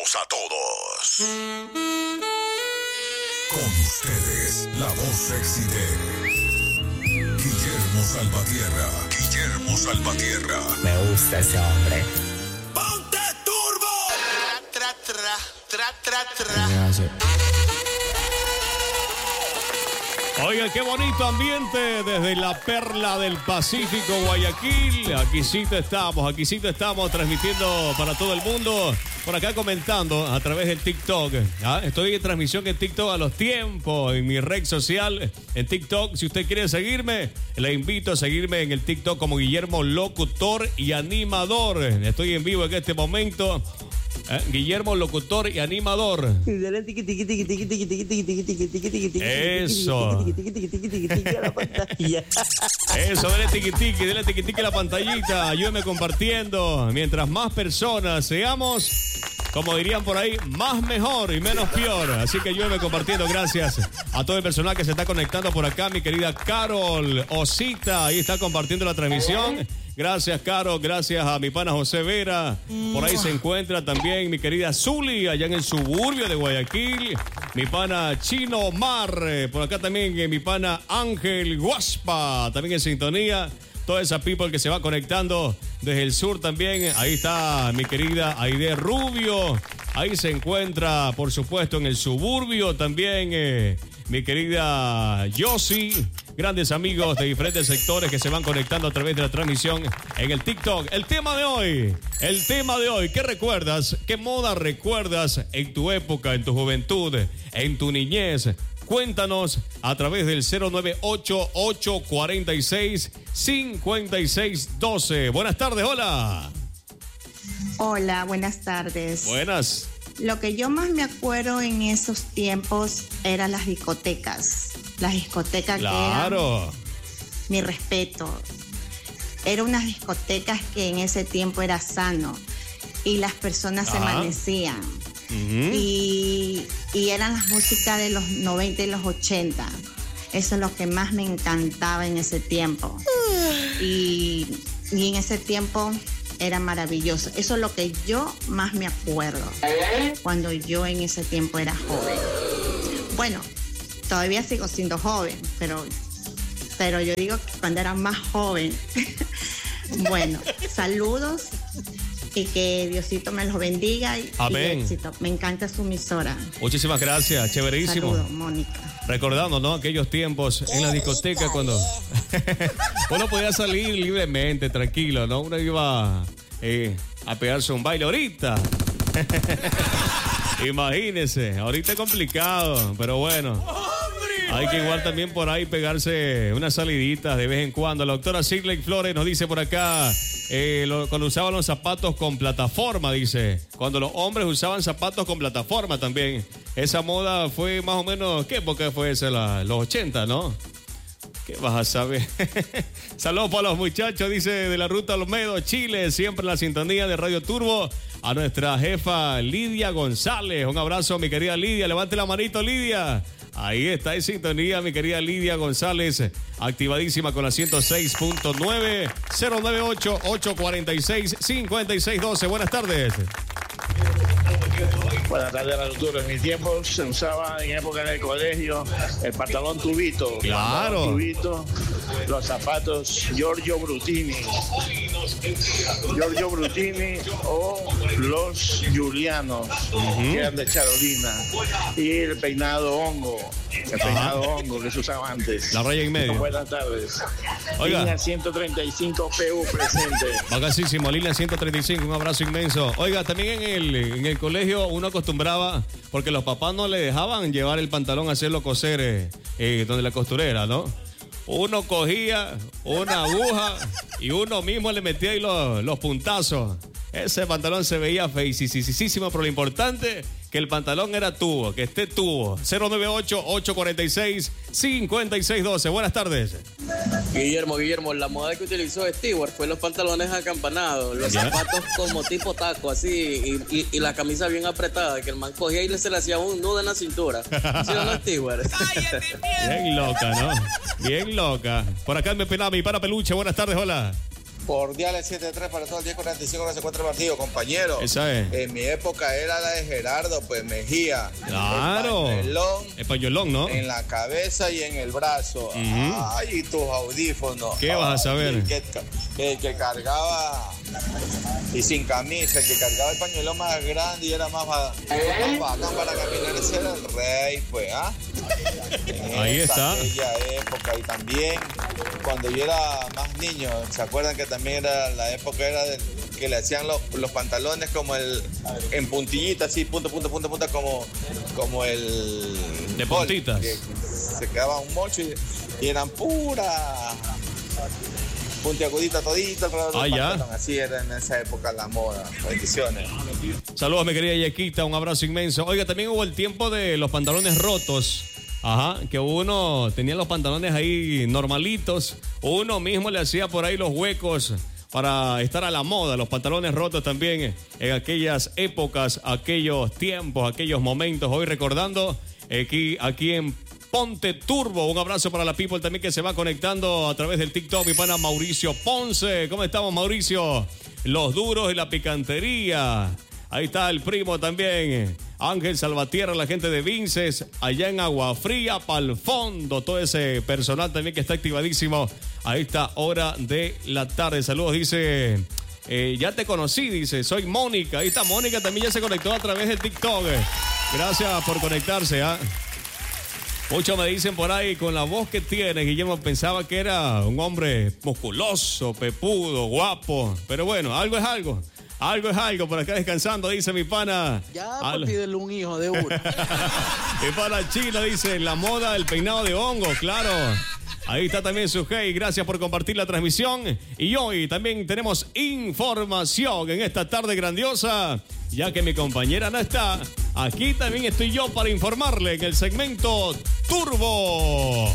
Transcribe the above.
queremos a todos. Con ustedes, la voz sexy de Guillermo Salvatierra. Guillermo Salvatierra. Me gusta ese hombre. ¡Ponte turbo! Tra, tra, tra, tra, tra. Oigan, qué bonito ambiente desde la perla del Pacífico, Guayaquil. Aquí sí estamos transmitiendo para todo el mundo. Por acá comentando a través del TikTok. Estoy en transmisión en TikTok a los tiempos, en mi red social, en TikTok. Si usted quiere seguirme, le invito a seguirme en el TikTok como Guillermo Locutor y Animador. Estoy en vivo en este momento. Guillermo Locutor y Animador. Eso. Eso, dale tiqui-tiqui a la pantallita. Ayúdeme compartiendo. Mientras más personas seamos, como dirían por ahí, más mejor y menos peor. Así que ayúdeme compartiendo. Gracias a todo el personal que se está conectando por acá. Mi querida Carol Osita, ahí está compartiendo la transmisión. Gracias, Caro. Gracias a mi pana José Vera. Por ahí se encuentra también mi querida Zuli, allá en el suburbio de Guayaquil. Mi pana Chino Omar. Por acá también mi pana Ángel Guaspa. También en sintonía. Toda esa people que se va conectando desde el sur también. Ahí está mi querida Aide Rubio. Ahí se encuentra, por supuesto, en el suburbio también mi querida Yossi. Grandes amigos de diferentes sectores que se van conectando a través de la transmisión en el TikTok. El tema de hoy, ¿qué recuerdas? ¿Qué moda recuerdas en tu época, en tu juventud, en tu niñez? Cuéntanos a través del 098-846-5612. Buenas tardes, hola. Hola, buenas tardes. Buenas. Lo que yo más me acuerdo en esos tiempos eran las discotecas. Las discotecas claro. Que eran mi respeto. Eran unas discotecas que en ese tiempo era sano y las personas se amanecían. Y eran las músicas de los 90 y los 80. Eso es lo que más me encantaba en ese tiempo. Y en ese tiempo era maravilloso. Eso es lo que yo más me acuerdo cuando yo en ese tiempo era joven. Bueno, todavía sigo siendo joven, pero yo digo que cuando era más joven. Bueno, saludos y que Diosito me los bendiga y éxito. Me encanta su emisora. Muchísimas gracias, chéverísimo. Saludos, Mónica. Recordando, ¿no? Aquellos tiempos en la discoteca cuando uno podía salir libremente, tranquilo, ¿no? Uno iba a pegarse un baile ahorita. Imagínense, ahorita es complicado, pero bueno. Hay que igual también por ahí pegarse unas saliditas de vez en cuando. La doctora Shirley Flores nos dice por acá, cuando usaban los zapatos con plataforma, dice. Cuando los hombres usaban zapatos con plataforma también. Esa moda fue más o menos, ¿qué época fue esa? Los 80, ¿no? ¿Qué vas a saber? Saludos para los muchachos, dice, de la Ruta Olmedo, Chile. Siempre en la sintonía de Radio Turbo. A nuestra jefa Lidia González. Un abrazo, mi querida Lidia. Levante la manito, Lidia. Ahí está en sintonía, mi querida Lidia González, activadísima con la 106.9, 098-846-5612. Buenas tardes. Buenas tardes, la doctora. En mi tiempo se usaba, en época del colegio, el pantalón tubito. Claro. Tubito, los zapatos Giorgio Brutini o los Giulianos, que eran de charolina. Y el peinado hongo. El peinado hongo que se usaba antes. La raya en medio. Buenas tardes. Oiga. Línea 135 PU presente. Bacasísimo, línea 135, un abrazo inmenso. Oiga, también en el colegio uno acostumbraba, porque los papás no le dejaban llevar el pantalón a hacerlo coser donde la costurera, ¿no? Uno cogía una aguja y uno mismo le metía ahí los puntazos. Ese pantalón se veía feísimo, pero lo importante que el pantalón era tubo, que esté tubo. 098-846-5612. Buenas tardes. Guillermo, la moda que utilizó Stewart fue los pantalones acampanados, los zapatos como tipo taco, así, y la camisa bien apretada, que el man cogía y se le hacía un nudo en la cintura. ¿Sí o no, Stewart? Bien loca, ¿no? Bien loca. Por acá me pelaba mi pana Peluche. Buenas tardes, hola. Cordiales 7-3 para todo el 10:45 que se encuentra el partido, compañero. Esa es. En mi época era la de Gerardo, pues Mejía. Claro. El pañuelón, ¿no? En la cabeza y en el brazo. Ay, y tus audífonos. ¿Qué vas a saber? El que cargaba, y sin camisa, el que cargaba el pañuelón más grande y era más bacán para caminar, ese era el rey, pues, ¿ah? Ahí está. Aquella época, y también cuando yo era más niño, ¿se acuerdan que también era la época que le hacían los pantalones como en puntillita, así, punta, como el... De puntitas. Que se quedaba un mocho y eran puras puntiagudita todita alrededor del pantalón. Así era en esa época la moda. Bendiciones. Saludos, mi querida Yaquita, un abrazo inmenso. Oiga, también hubo el tiempo de los pantalones rotos. Ajá, que uno tenía los pantalones ahí normalitos, uno mismo le hacía por ahí los huecos para estar a la moda, los pantalones rotos también en aquellas épocas, aquellos tiempos, aquellos momentos. Hoy recordando aquí en Ponte Turbo. Un abrazo para la people también que se va conectando a través del TikTok. Mi pana Mauricio Ponce. ¿Cómo estamos, Mauricio? Los duros y la picantería. Ahí está el primo también, Ángel Salvatierra, la gente de Vinces, allá en Agua Fría, pa'l fondo, todo ese personal también que está activadísimo a esta hora de la tarde. Saludos, dice, ya te conocí, dice, soy Mónica. Ahí está Mónica, también ya se conectó a través del TikTok. Gracias por conectarse, ¿ah? Muchos me dicen por ahí, con la voz que tiene, Guillermo, pensaba que era un hombre musculoso, pepudo, guapo, pero bueno, algo es algo. Algo es algo, por acá descansando, dice mi pana. Ya, pues pídele un hijo de uno. Mi pana Chila dice, la moda del peinado de hongo, claro. Ahí está también su hey, gracias por compartir la transmisión. Y hoy también tenemos información en esta tarde grandiosa, ya que mi compañera no está. Aquí también estoy yo para informarle en el segmento Turbo.